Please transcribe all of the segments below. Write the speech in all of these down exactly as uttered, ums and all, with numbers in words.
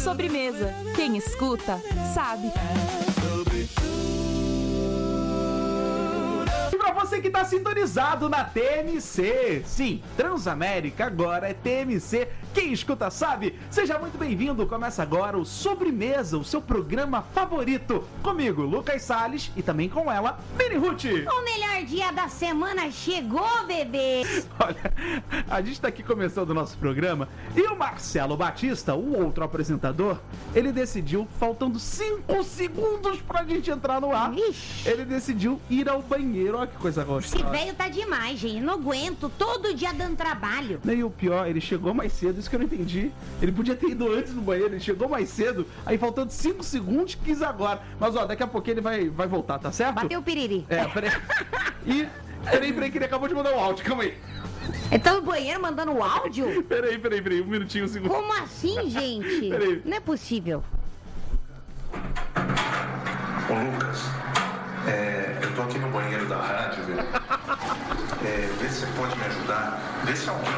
Sobremesa. Quem escuta, sabe. Pra você que tá sintonizado na T M C, sim, Transamérica agora é T M C, quem escuta sabe. Seja muito bem-vindo, começa agora o Sobremesa, o seu programa favorito, comigo, Lucas Salles, e também com ela, Mini Ruth. O melhor dia da semana chegou, bebê. Olha, a gente tá aqui começando o nosso programa e o Marcelo Batista, o outro apresentador, ele decidiu, faltando cinco segundos pra gente entrar no ar, Ixi. ele decidiu ir ao banheiro. Olha que coisa gostosa. Esse velho tá demais, gente. Não aguento. Todo dia dando trabalho. E o pior, ele chegou mais cedo, isso que eu não entendi. Ele podia ter ido antes no banheiro, ele chegou mais cedo, aí faltando cinco segundos, quis agora. Mas ó, daqui a pouquinho ele vai, vai voltar, tá certo? Bateu o piriri. É, peraí. E, peraí, peraí, que ele acabou de mandar um áudio, calma aí. Ele tá no banheiro mandando o áudio? Peraí, peraí, peraí, um minutinho, um segundo. Como assim, gente? Peraí. Não é possível. Ô Lucas, é, eu tô aqui no banheiro da rádio, viu? É, vê se você pode me ajudar. Vê se alguém.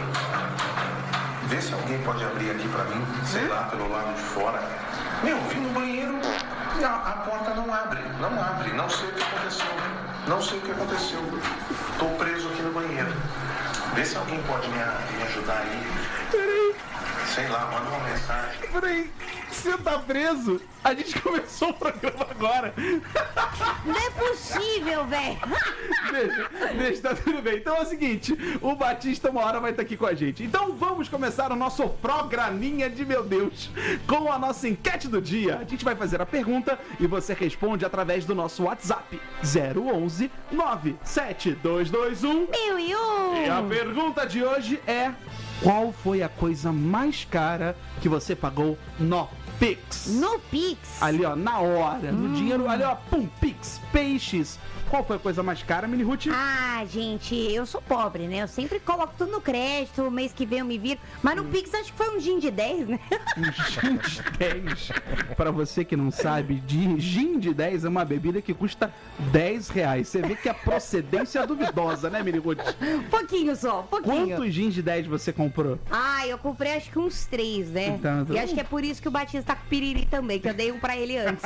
Vê se alguém pode abrir aqui pra mim, sei lá, pelo lado de fora. Meu, vim no banheiro e a, a porta não abre, não abre, não sei o que aconteceu. Não sei o que aconteceu. Tô preso aqui no banheiro. Vê se alguém pode me, me ajudar aí. Peraí, Sei lá, manda uma mensagem. peraí. Você tá preso? A gente começou o programa agora. Não é possível, velho. Deixa, deixa, tá tudo bem. Então é o seguinte, o Batista uma hora vai estar aqui com a gente. Então vamos começar o nosso programinha de meu Deus, com a nossa enquete do dia. A gente vai fazer a pergunta e você responde através do nosso WhatsApp zero onze nove sete dois dois um. Mil e um. E a pergunta de hoje é: qual foi a coisa mais cara que você pagou no Pix? No Pix. Ali, ó, na hora, no dinheiro, ali, ó, pum, Pix, peixes. Qual foi a coisa mais cara, Mini Ruth? Ah, gente, eu sou pobre, né? Eu sempre coloco tudo no crédito, o mês que vem eu me viro. Mas no Pix acho que foi um gin de dez, né? Um gin de dez. Pra você que não sabe, de gin de dez é uma bebida que custa dez reais. Você vê que a procedência é duvidosa, né, Mini Ruth? Pouquinho só, pouquinho. Quantos gins de dez você comprou? Ah, eu comprei acho que uns três, né? Então, E acho que é por isso que o Batista tá com piriri também, que eu dei um pra ele antes.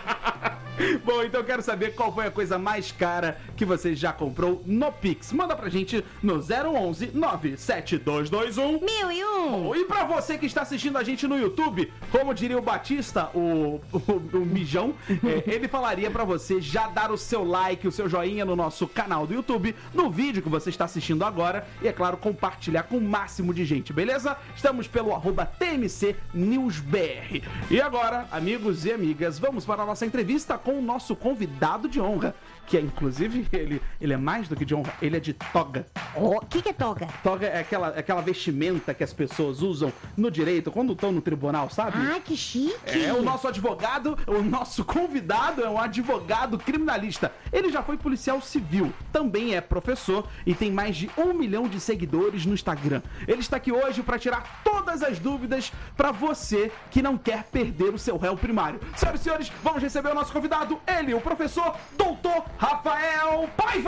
Bom, então eu quero saber qual foi a coisa mais cara que você já comprou no Pix. Manda pra gente no zero onze nove sete dois dois um. Mil e um. E pra você que está assistindo a gente no YouTube, como diria o Batista, o, o, o mijão, é, ele falaria pra você já dar o seu like, o seu joinha no nosso canal do YouTube, no vídeo que você está assistindo agora, e é claro, compartilhar com o máximo de gente, beleza? Estamos pelo arroba T M C News B R. E agora, amigos e amigas, vamos para a nossa entrevista com o nosso convidado de honra, que é, inclusive, ele, ele é mais do que de honra, ele é de toga. O que que é toga? Toga é aquela, aquela vestimenta que as pessoas usam no direito, quando estão no tribunal, sabe? Ah, que chique. É, o nosso advogado, o nosso convidado é um advogado criminalista. Ele já foi policial civil, também é professor e tem mais de um milhão de seguidores no Instagram. Ele está aqui hoje para tirar todas as dúvidas para você que não quer perder o seu réu primário. Senhoras e senhores, vamos receber o nosso convidado, ele, o professor doutor Rafael Paiva!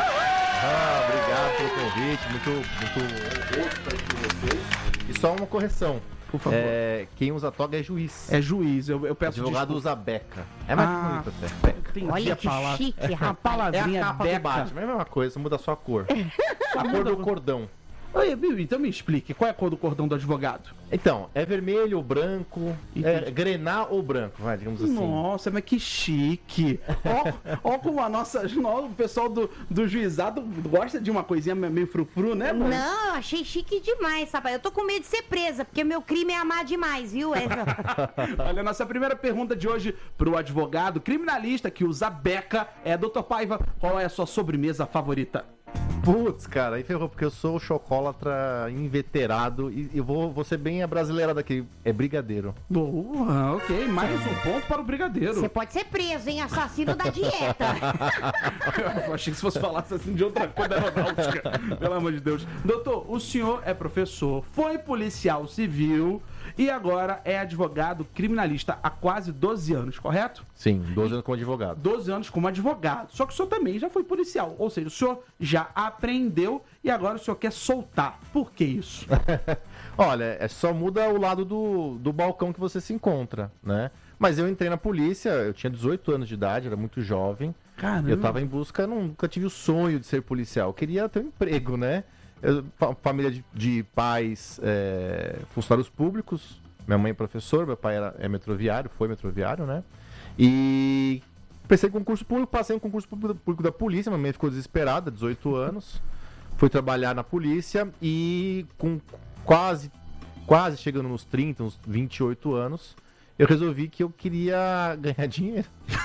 Ah, obrigado pelo convite, muito, muito gosto estar aqui com vocês. E só uma correção. Por favor. É, quem usa toga é juiz. É juiz, eu, eu O peço advogado desculpa. usa beca. É mais Ah, bonito até. Entendi Olha a que palavra. chique, A rapaz. É a palavrinha capa beca. do Batman, é a mesma coisa, muda só a cor. A cor do cordão. Oi, Bill, então me explique, qual é a cor do cordão do advogado? Então, é vermelho ou branco, é Entendi. grená ou branco, vai, digamos assim. Nossa, mas que chique. Ó, ó como a nossa, ó, o pessoal do, do juizado gosta de uma coisinha meio frufru, né, mano? Não, eu achei chique demais, rapaz. Eu tô com medo de ser presa, porque meu crime é amar demais, viu? É... Olha, nossa primeira pergunta de hoje pro advogado criminalista que usa beca é, doutor Paiva, qual é a sua sobremesa favorita? Putz, cara, aí ferrou, porque eu sou chocólatra inveterado e eu vou, vou ser bem a brasileira daqui, é brigadeiro. Boa, ok, mais um ponto para o brigadeiro. Você pode ser preso, hein? Assassino da dieta. Eu achei que se fosse falar assim de outra coisa da aeronáutica. Pelo amor de Deus. Doutor, o senhor é professor, foi policial civil e agora é advogado criminalista há quase doze anos, correto? Sim, doze anos como advogado. doze anos como advogado. Só que o senhor também já foi policial. Ou seja, o senhor já aprendeu e agora o senhor quer soltar. Por que isso? Olha, é só muda o lado do, do balcão que você se encontra, né? Mas eu entrei na polícia, eu tinha dezoito anos de idade, era muito jovem. Caramba. Eu tava em busca, nunca tive o sonho de ser policial. Eu queria ter um emprego, né? Eu, família de, de pais é, funcionários públicos. Minha mãe é professora, meu pai era, é metroviário, foi metroviário, né? E pensei em concurso público, passei no concurso público da polícia, minha mãe ficou desesperada, dezoito anos. Fui trabalhar na polícia e com quase, quase chegando nos trinta, uns vinte e oito anos, eu resolvi que eu queria ganhar dinheiro.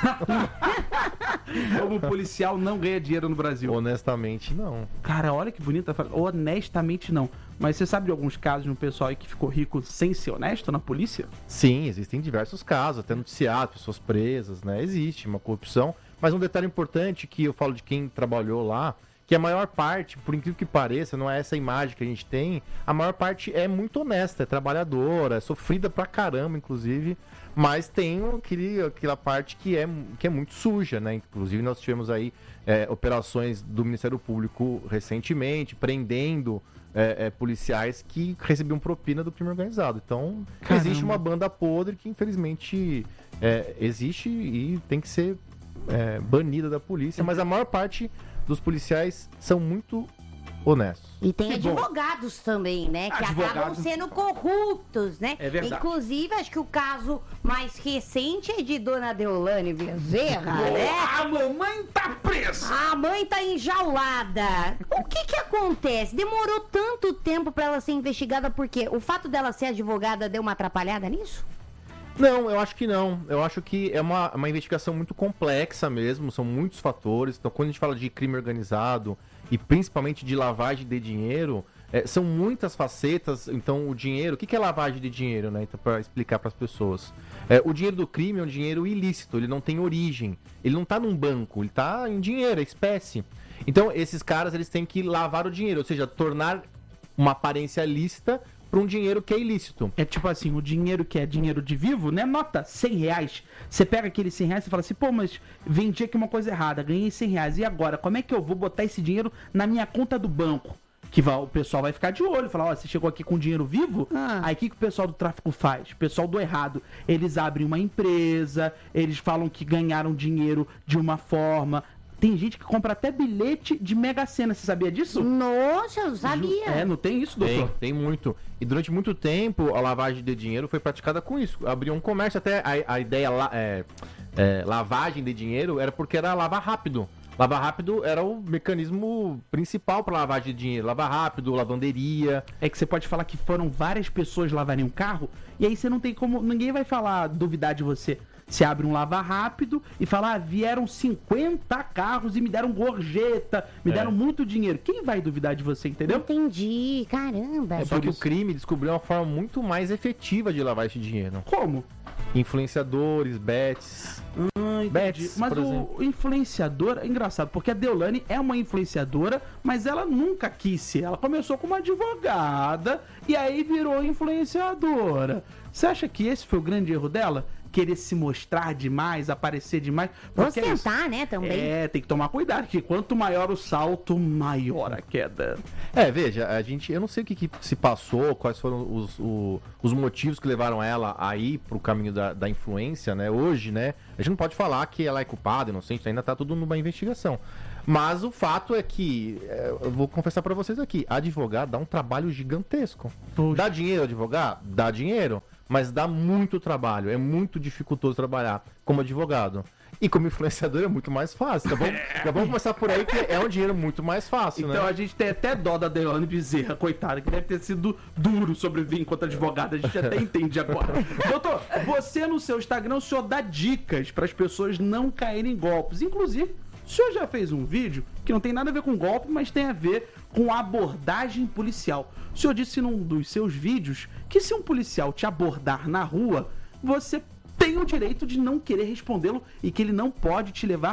Como policial não ganha dinheiro no Brasil. Honestamente, não. Cara, olha que bonita frase. Honestamente, não. Mas você sabe de alguns casos de um pessoal aí que ficou rico sem ser honesto na polícia? Sim, existem diversos casos, até noticiado, pessoas presas, né? Existe uma corrupção. Mas um detalhe importante que eu falo de quem trabalhou lá, que a maior parte, por incrível que pareça, não é essa imagem que a gente tem, a maior parte é muito honesta, é trabalhadora, é sofrida pra caramba, inclusive, mas tem aquele, aquela parte que é, que é muito suja, né? Inclusive nós tivemos aí é, operações do Ministério Público recentemente, prendendo é, é, policiais que recebiam propina do crime organizado. Então, Caramba. Existe uma banda podre que infelizmente é, existe e tem que ser é, banida da polícia, mas a maior parte dos policiais são muito honestos. E tem Que bom. advogados também, né? Que Advogados. acabam sendo corruptos, né? É verdade. Inclusive, acho que o caso mais recente é de Dona Deolane Bezerra, né? A mamãe tá presa! A mãe tá enjaulada. O que que acontece? Demorou tanto tempo pra ela ser investigada, por quê? O fato dela ser advogada deu uma atrapalhada nisso? Não, eu acho que não. Eu acho que é uma, uma investigação muito complexa mesmo, são muitos fatores. Então, quando a gente fala de crime organizado e principalmente de lavagem de dinheiro, é, são muitas facetas. Então, o dinheiro... O que, que é lavagem de dinheiro, né? Então, para explicar para as pessoas. É, o dinheiro do crime é um dinheiro ilícito, ele não tem origem. Ele não está num banco, ele está em dinheiro, é espécie. Então, esses caras, eles têm que lavar o dinheiro, ou seja, tornar uma aparência lícita para um dinheiro que é ilícito. É tipo assim, o dinheiro que é dinheiro de vivo, né? Nota cem reais. Você pega aquele cem reais e fala assim, pô, mas vendi aqui uma coisa errada, ganhei cem reais. E agora, como é que eu vou botar esse dinheiro na minha conta do banco? Que vai, o pessoal vai ficar de olho, falar, ó, você chegou aqui com dinheiro vivo? Ah. Aí o que, que o pessoal do tráfico faz? O pessoal do errado, eles abrem uma empresa, eles falam que ganharam dinheiro de uma forma... Tem gente que compra até bilhete de Mega Sena, você sabia disso? Nossa, eu não sabia. É, não tem isso, doutor? Tem, tem muito. E durante muito tempo, a lavagem de dinheiro foi praticada com isso. Abriu um comércio, até a, a ideia la, é, é, lavagem de dinheiro era porque era lavar rápido. Lavar rápido era o mecanismo principal para lavagem de dinheiro. Lavar rápido, lavanderia. É que você pode falar que foram várias pessoas lavarem um carro, e aí você não tem como... Ninguém vai falar, duvidar de você. Você abre um lava rápido e fala, ah, vieram cinquenta carros e me deram gorjeta, me É. deram muito dinheiro. Quem vai duvidar de você, entendeu? Entendi, caramba. Só que o crime descobriu uma forma muito mais efetiva de lavar esse dinheiro. Como? Influenciadores, bets. Ah, entendi. Bets, Mas por o exemplo. influenciador é engraçado, porque a Deolane é uma influenciadora, mas ela nunca quis ser. Ela começou como advogada e aí virou influenciadora. Você acha que esse foi o grande erro dela? Querer se mostrar demais, aparecer demais? Porque é isso. Ostentar, né, também. É, tem que tomar cuidado, que quanto maior o salto, maior a queda. É, veja, a gente, eu não sei o que, que se passou, quais foram os, o- os motivos que levaram ela a ir pro caminho da, da influência, né? Hoje, né? A gente não pode falar que ela é culpada, inocente, ainda tá tudo numa investigação. Mas o fato é que, é, eu vou confessar pra vocês aqui, advogar dá um trabalho gigantesco. Poxa. Dá dinheiro advogar? Dá dinheiro, mas dá muito trabalho, é muito dificultoso trabalhar como advogado. E como influenciador é muito mais fácil, tá bom? Já vamos começar por aí, que é um dinheiro muito mais fácil, Então né? a gente tem até dó da Deolane Bezerra, coitada, que deve ter sido duro sobreviver enquanto advogada. A gente até entende agora. Doutor, você no seu Instagram, o senhor dá dicas para as pessoas não caírem em golpes. Inclusive, o senhor já fez um vídeo que não tem nada a ver com golpe, mas tem a ver com abordagem policial. O senhor disse num dos seus vídeos que se um policial te abordar na rua, você tem o direito de não querer respondê-lo e que ele não pode te levar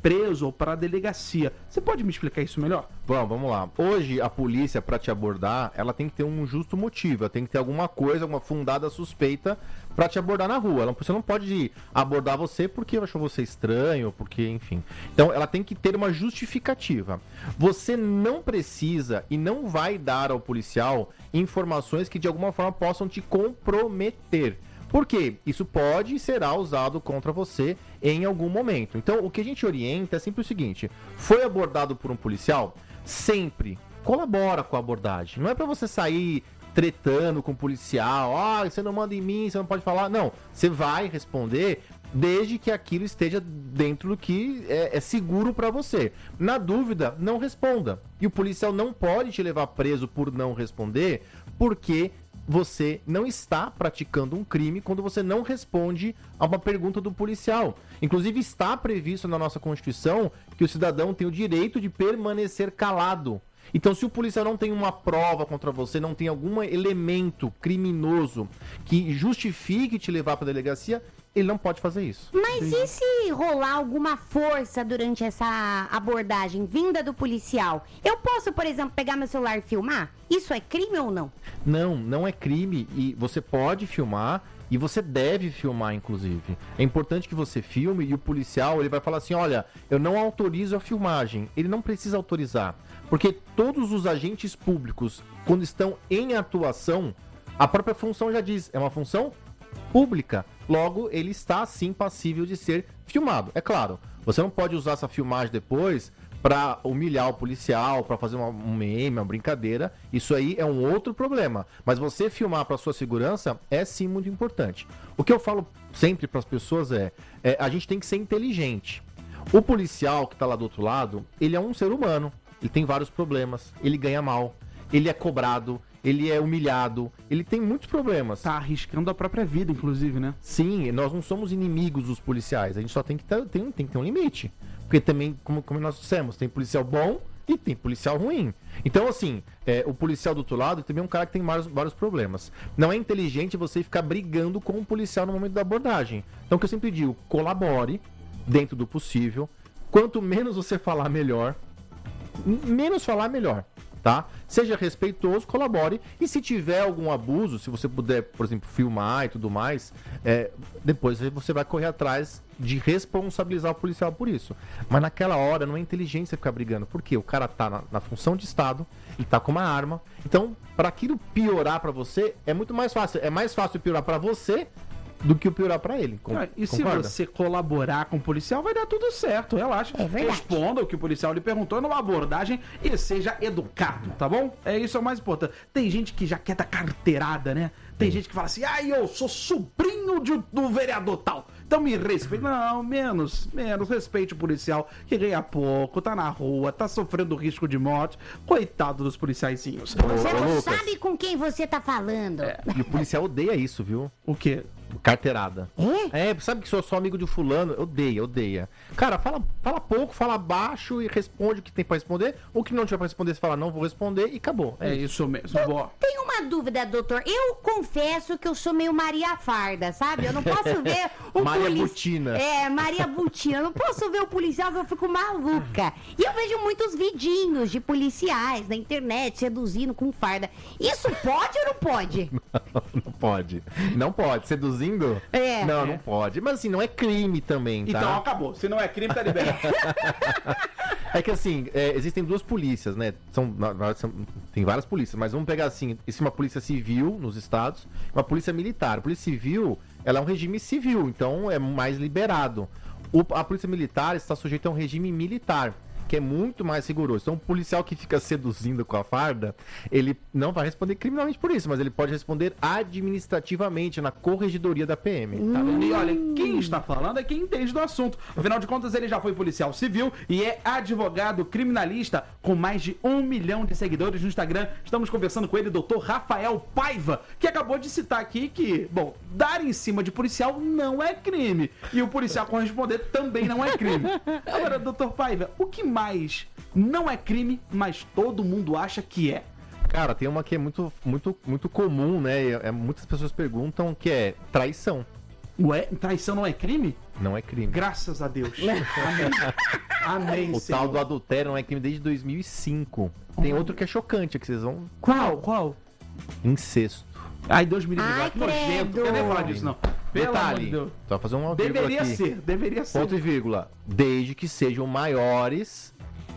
preso ou para a delegacia. Você pode me explicar isso melhor? Bom, vamos lá. Hoje, a polícia, para te abordar, ela tem que ter um justo motivo. Ela tem que ter alguma coisa, alguma fundada suspeita para te abordar na rua. Ela, você não pode abordar você porque achou você estranho, porque, enfim. Então, ela tem que ter uma justificativa. Você não precisa e não vai dar ao policial informações que, de alguma forma, possam te comprometer. Por quê? Isso pode e será usado contra você em algum momento. Então, o que a gente orienta é sempre o seguinte: foi abordado por um policial, sempre colabora com a abordagem. Não é para você sair tretando com o policial, ah, você não manda em mim, você não pode falar. Não, você vai responder desde que aquilo esteja dentro do que é, é seguro para você. Na dúvida, não responda. E o policial não pode te levar preso por não responder, porque você não está praticando um crime quando você não responde a uma pergunta do policial. Inclusive, está previsto na nossa Constituição que o cidadão tem o direito de permanecer calado. Então, se o policial não tem uma prova contra você, não tem algum elemento criminoso que justifique te levar para a delegacia, ele não pode fazer isso. Mas e se rolar alguma força durante essa abordagem vinda do policial? Eu posso, por exemplo, pegar meu celular e filmar? Isso é crime ou não? Não, não é crime e você pode filmar e você deve filmar, inclusive. É importante que você filme e o policial ele vai falar assim, olha, eu não autorizo a filmagem. Ele não precisa autorizar, porque todos os agentes públicos, quando estão em atuação, a própria função já diz, é uma função pública. Logo, ele está, sim, passível de ser filmado. É claro, você não pode usar essa filmagem depois para humilhar o policial, para fazer uma, um meme, uma brincadeira. Isso aí é um outro problema. Mas você filmar para sua segurança é, sim, muito importante. O que eu falo sempre para as pessoas é, é, a gente tem que ser inteligente. O policial que está lá do outro lado, ele é um ser humano. Ele tem vários problemas. Ele ganha mal. Ele é cobrado. Ele é humilhado, ele tem muitos problemas. Tá arriscando a própria vida, inclusive, né? Sim, nós não somos inimigos dos policiais, a gente só tem que ter, tem, tem que ter um limite. Porque também, como, como nós dissemos, tem policial bom e tem policial ruim. Então, assim, é, o policial do outro lado também é um cara que tem vários, vários problemas. Não é inteligente você ficar brigando com o policial no momento da abordagem. Então, o que eu sempre digo, colabore dentro do possível. Quanto menos você falar, melhor. Menos falar, melhor. Tá? Seja respeitoso, colabore. E se tiver algum abuso, se você puder, por exemplo, filmar e tudo mais, é, depois você vai correr atrás de responsabilizar o policial por isso. Mas naquela hora não é inteligente você ficar brigando, porque o cara tá na, na função de Estado e tá com uma arma. Então, para aquilo piorar para você, é muito mais fácil. É mais fácil piorar para você do que o piorar pra ele. Com, ah, e concorda? se você colaborar com o policial, vai dar tudo certo, relaxa. É verdade. Responda o que o policial lhe perguntou numa abordagem e seja educado, tá bom? É isso é o mais importante. Tem gente que já quer dar carteirada, né? Tem gente que fala assim, ah, eu sou sobrinho de, do vereador tal, então me respeite. Não, menos, menos, respeite o policial que ganha pouco, tá na rua, tá sofrendo risco de morte. Coitado dos policiaizinhos. Você Ô, ô, não Lucas. sabe com quem você tá falando. É. E o policial odeia isso, viu? O quê? Carteirada. É? É, sabe que sou só amigo de fulano? Odeia, odeia. Cara, fala, fala pouco, fala baixo e responde o que tem pra responder. O que não tiver pra responder, você fala, não vou responder e acabou. É isso mesmo, boa. Tenho uma dúvida, doutor. Eu confesso que eu sou meio Maria Farda, sabe? Eu não posso ver o Maria polici- Butina. É, Maria Butina. Eu não posso ver o policial que eu fico maluca. E eu vejo muitos vidinhos de policiais na internet seduzindo com farda. Isso pode ou não pode? Não pode. Não pode. Seduzindo? É. Não, não pode. Mas assim, não é crime também, tá? Então acabou. Se não é crime, tá liberado. É que assim, é, existem duas polícias, né? São, na verdade, são- tem várias polícias, mas vamos pegar assim, existe uma polícia civil nos estados, uma polícia militar. A polícia civil, ela é um regime civil, então é mais liberado. O- a polícia militar está sujeita a um regime militar, que é muito mais rigoroso. Então, o policial que fica seduzindo com a farda, ele não vai responder criminalmente por isso, mas ele pode responder administrativamente na corregedoria da P M. Tá vendo? E olha, quem está falando é quem entende do assunto. Afinal de contas, ele já foi policial civil e é advogado criminalista com mais de um milhão de seguidores no Instagram. Estamos conversando com ele, doutor Rafael Paiva, que acabou de citar aqui que, bom, dar em cima de policial não é crime. E o policial corresponder também não é crime. Agora, doutor Paiva, o que mais não é crime, mas todo mundo acha que é? Cara, tem uma que é muito, muito, muito comum, né? E, é, muitas pessoas perguntam, que é traição. Ué, traição não é crime? Não é crime. Graças a Deus. Amém. Amém, O Senhor. tal do adultério não é crime desde dois mil e cinco. Tem outro que é chocante, é que vocês vão... Qual? Qual? Incesto. Ai, Deus me livre, Ai, que nojento. Não credo. quero nem falar disso, não. Pelo amor de Detalhe, Deus. só vai fazer uma vírgula Deveria aqui. ser, deveria ser. Ponto e vírgula. Desde que sejam maiores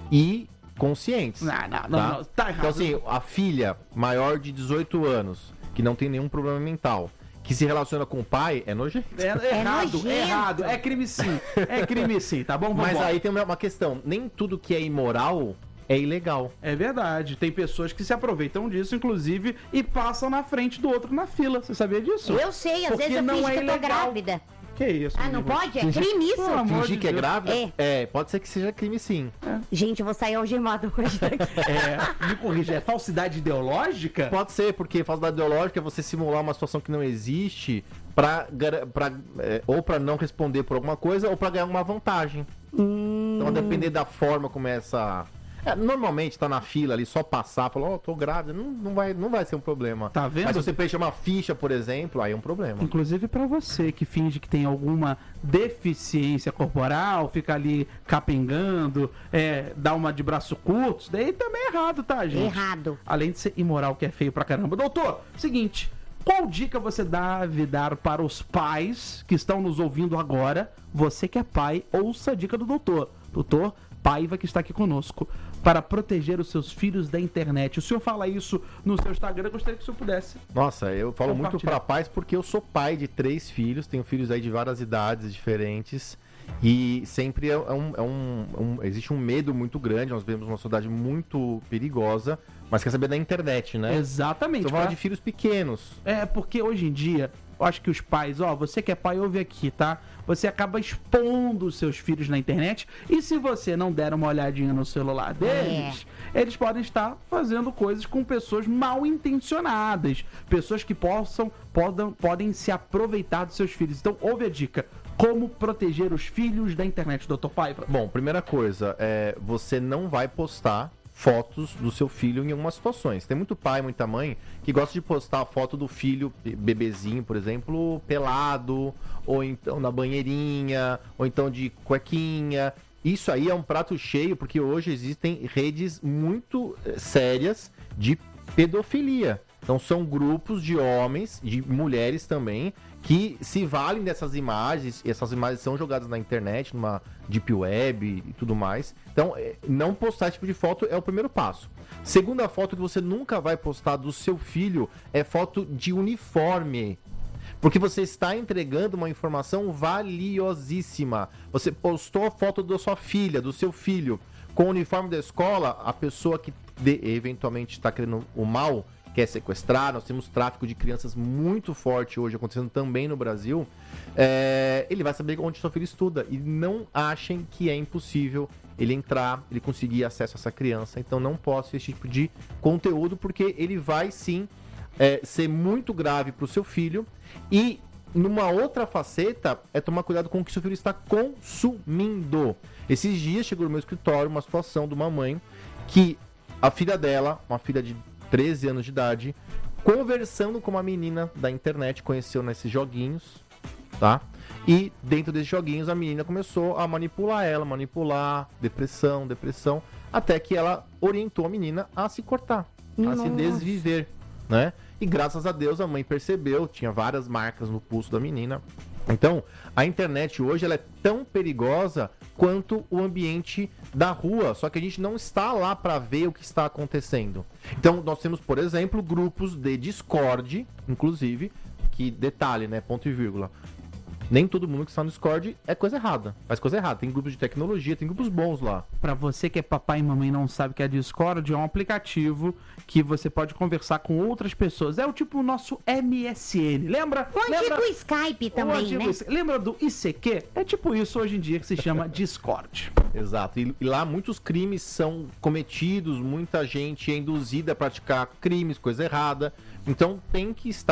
e conscientes. Não, não, não, tá? não, tá errado. Então assim, a filha maior de dezoito anos, que não tem nenhum problema mental, que se relaciona com o pai, é nojento. É, errado, nojento. errado. É crime sim. É crime sim, tá bom? Vamos Mas embora. aí tem uma uma questão, nem tudo que é imoral é ilegal. É verdade. Tem pessoas que se aproveitam disso, inclusive, e passam na frente do outro na fila. Você sabia disso? Eu sei, às Porque vezes eu não finge é que eu tô ilegal. grávida. Que isso? Ah, não menino? pode? É crime isso? Pelo amor Fingir de que é Deus. grávida? É. pode ser que seja crime sim. Gente, eu vou sair algemado hoje daqui. É, me corrija, é falsidade ideológica? Pode ser, porque falsidade ideológica é você simular uma situação que não existe pra, gar- pra, é, ou pra não responder por alguma coisa ou pra ganhar uma vantagem. Então, a depender da forma como é essa... É, normalmente tá na fila ali, só passar, falar, ó, tô grávida, não, não, vai, não vai ser um problema. Tá vendo? Mas se você preencher uma ficha, por exemplo, aí é um problema. Inclusive pra você que finge que tem alguma deficiência corporal, fica ali capengando, é, dá uma de braço curto, isso daí também é errado, tá, gente? Errado. Além de ser imoral, que é feio pra caramba. Doutor, seguinte, qual dica você deve dar para os pais que estão nos ouvindo agora? Você que é pai, ouça a dica do doutor. Doutor Paiva, que está aqui conosco, para proteger os seus filhos da internet. O senhor fala isso no seu Instagram, eu gostaria que o senhor pudesse. Nossa, eu falo muito Compartilhar. pra pais porque eu sou pai de três filhos, tenho filhos aí de várias idades diferentes. E sempre é um, é um- um- existe um medo muito grande, nós vivemos uma sociedade muito perigosa, mas quer saber da internet, né? Exatamente. Estou falando pra- de filhos pequenos. É, porque hoje em dia, eu acho que os pais, ó, você que é pai, ouve aqui, tá? Você acaba expondo os seus filhos na internet e se você não der uma olhadinha no celular deles, eles podem estar fazendo coisas com pessoas mal intencionadas, pessoas que possam, podem, podem se aproveitar dos seus filhos. Então, ouve a dica. Como proteger os filhos da internet, doutor Paiva? Bom, primeira coisa, é, você não vai postar fotos do seu filho em algumas situações. Tem muito pai, muita mãe que gosta de postar a foto do filho, be- bebezinho, por exemplo, pelado, ou então na banheirinha, ou então de cuequinha. Isso aí é um prato cheio, porque hoje existem redes muito eh, sérias de pedofilia. Então são grupos de homens, de mulheres também, que se valem dessas imagens, e essas imagens são jogadas na internet, numa deep web e tudo mais. Então, eh, não postar esse tipo de foto é o primeiro passo. Segunda foto que você nunca vai postar do seu filho é foto de uniforme. Porque você está entregando uma informação valiosíssima. Você postou a foto da sua filha, do seu filho, com o uniforme da escola, a pessoa que de- eventualmente está querendo o mal, quer sequestrar, nós temos tráfico de crianças muito forte hoje, acontecendo também no Brasil, é, ele vai saber onde seu filho estuda. E não achem que é impossível ele entrar, ele conseguir acesso a essa criança. Então não posso esse tipo de conteúdo, porque ele vai sim é, ser muito grave para o seu filho. E numa outra faceta é tomar cuidado com o que seu filho está consumindo. Esses dias chegou no meu escritório uma situação de uma mãe que a filha dela, uma filha de treze anos de idade, conversando com uma menina da internet, conheceu nesses joguinhos, tá? E dentro desses joguinhos a menina começou a manipular ela, manipular, depressão, depressão, até que ela orientou a menina a se cortar, a se Nossa. desviver, né? E graças a Deus a mãe percebeu, tinha várias marcas no pulso da menina. Então, a internet hoje ela é tão perigosa quanto o ambiente da rua, só que a gente não está lá para ver o que está acontecendo. Então, nós temos, por exemplo, grupos de Discord, inclusive, que detalhe, né, ponto e vírgula. Nem todo mundo que está no Discord é coisa errada, faz coisa errada. Tem grupos de tecnologia, tem grupos bons lá. Pra você que é papai e mamãe e não sabe o que é Discord, é um aplicativo que você pode conversar com outras pessoas. É o tipo o nosso M S N, lembra? O lembra? antigo Skype O também, antigo né? I C- Lembra do I C Q? É tipo isso hoje em dia que se chama Discord. Exato. E, e lá muitos crimes são cometidos, muita gente é induzida a praticar crimes, coisa errada. Então tem que estar